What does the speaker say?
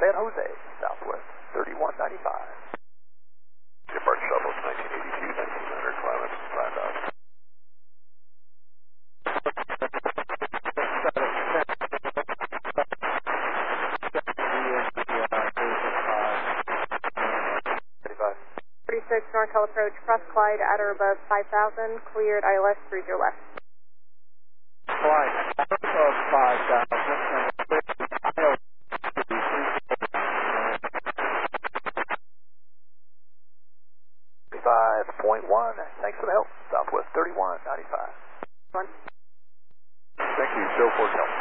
San Jose, Southwest 3195. Departure Southwest 1982, 1900, climate 5 knots. Nortel approach, cross Clyde at or above 5,000, cleared ILS, cruise your left. Clyde, above 5,000, 5.1, thanks for the help, Southwest 3195. Thank you, show 4 Delta.